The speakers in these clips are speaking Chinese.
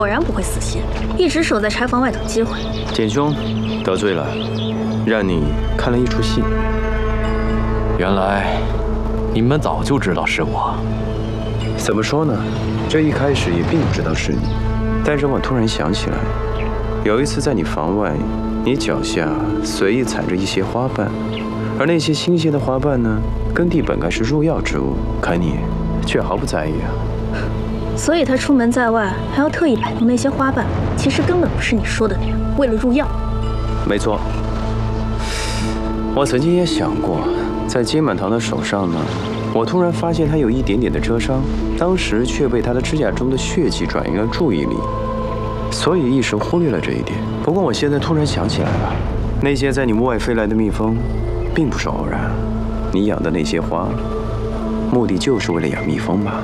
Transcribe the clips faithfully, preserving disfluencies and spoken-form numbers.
果然不会死心，一直守在柴房外等机会。 简兄，得罪了，让你看了一出戏。 原来你们早就知道是我。 怎么说呢？这一开始也并不知道是你，但是我突然想起来，有一次在你房外，你脚下随意踩着一些花瓣，而那些新鲜的花瓣呢，根蒂本该是入药之物，可你却毫不在意啊。 所以他出门在外还要特意摆弄那些花瓣，其实根本不是你说的那样，为了入药。 没错，我曾经也想过，在金满堂的手上呢，我突然发现他有一点点的蛰伤，当时却被他的指甲中的血迹转移了注意力，所以一时忽略了这一点。不过我现在突然想起来了，那些在你屋外飞来的蜜蜂，并不是偶然，你养的那些花，目的就是为了养蜜蜂吧？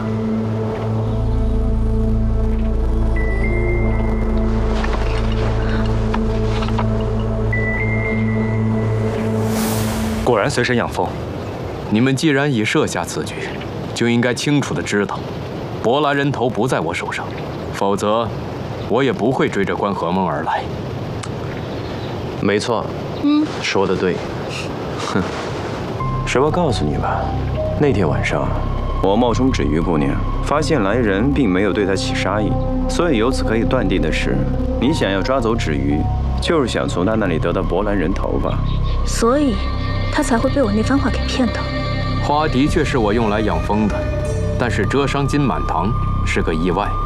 果然随身养蜂。你们既然已设下此局，就应该清楚的知道，博兰人头不在我手上，否则我也不会追着关和梦而来。 没错，嗯，说得对。哼，实话告诉你吧，那天晚上，我冒充芷玉姑娘，发现来人并没有对她起杀意，所以由此可以断定的是，你想要抓走芷玉，就是想从她那里得到博兰人头吧？ 所以。 他才会被我那番话给骗到。 花的确是我用来养蜂的，但是蛰伤金满堂是个意外。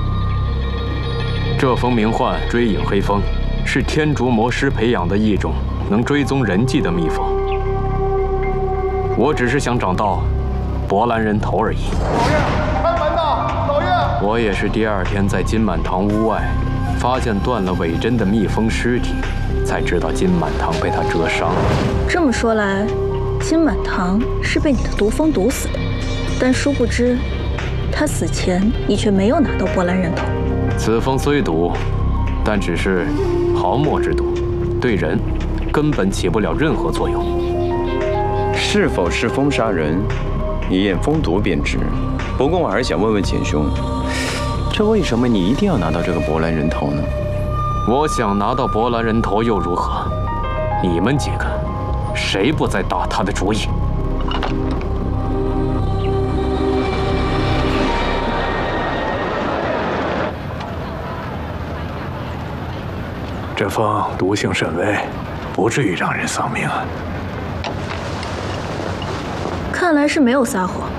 这蜂名唤追影黑蜂，是天竺魔师培养的一种能追踪人迹的蜜蜂。我只是想找到博兰人头而已。 老爷，开门呐！老爷， 我也是第二天在金满堂屋外发现断了尾针的蜜蜂尸体。 才知道金满堂被他蛰伤了。 这么说来，金满堂是被你的毒蜂毒死的，但殊不知，他死前你却没有拿到波兰人头。 此蜂虽毒，但只是毫末之毒，对人根本起不了任何作用。 是否是蜂杀人，一验蜂毒便知。不过我还是想问问简兄，这为什么你一定要拿到这个博兰人头呢？ 我想拿到博兰人头又如何？你们几个，谁不在打他的主意？ 这蜂毒性甚微，不至于让人丧命啊。 看来是没有撒谎。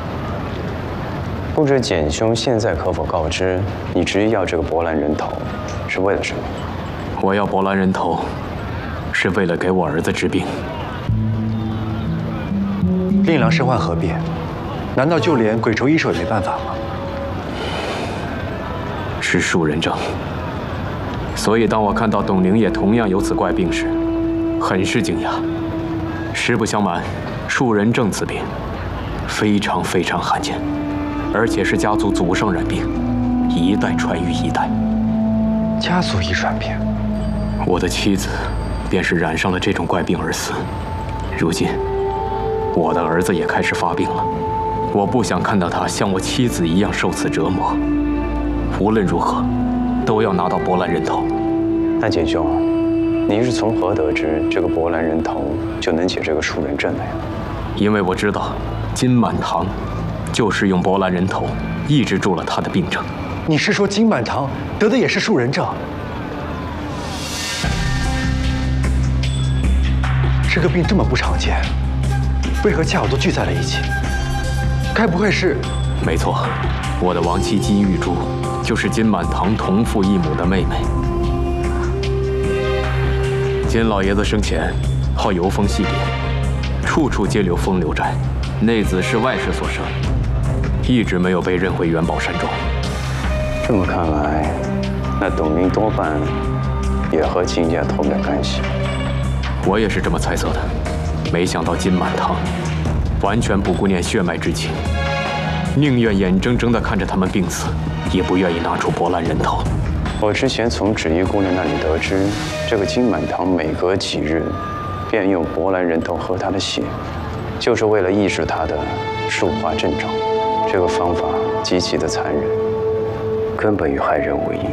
不知简兄现在可否告知，你执意要这个博兰人头？ 是为了什么？ 我要博兰人头，是为了给我儿子治病。 令郎身患何病？难道就连鬼愁医手也没办法吗？ 是树人症。所以当我看到董灵也同样有此怪病时，很是惊讶。实不相瞒，树人症此病非常非常罕见，而且是家族祖上染病，一代传于一代。 家族遗传病， 我的妻子便是染上了这种怪病而死。如今，我的儿子也开始发病了。我不想看到他像我妻子一样受此折磨。无论如何，都要拿到博兰人头。 那简兄，你是从何得知这个博兰人头就能解这个树人症的呀？ 因为我知道，金满堂就是用博兰人头抑制住了他的病症。 你是说金满堂得的也是树人症？这个病这么不常见，为何恰好都聚在了一起？该不会是…… 没错，我的亡妻金玉珠就是金满堂同父异母的妹妹。金老爷子生前好游风戏蝶，处处皆留风流债，内子是外室所生，一直没有被认回元宝山中。 这么看来，那董明多半也和金家脱不了干系。 我也是这么猜测的，没想到金满堂完全不顾念血脉之情，宁愿眼睁睁地看着他们病死，也不愿意拿出博兰人头。 我之前从芷衣姑娘那里得知，这个金满堂每隔几日便用博兰人头喝她的血，就是为了抑制她的树化症状。这个方法极其的残忍。根本与害人无异。